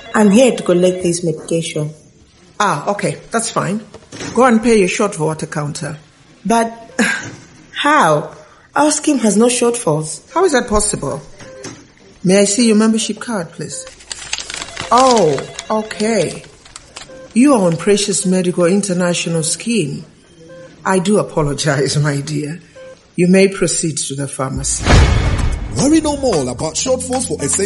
I'm here to collect this medication. Ah, okay, that's fine. Go and pay your shortfall at the counter. But how? Our scheme has no shortfalls. How is that possible? May I see your membership card, please? Oh, okay. You are on Precious Medical International Scheme. I do apologize, my dear. You may proceed to the pharmacy. Worry no more about shortfalls for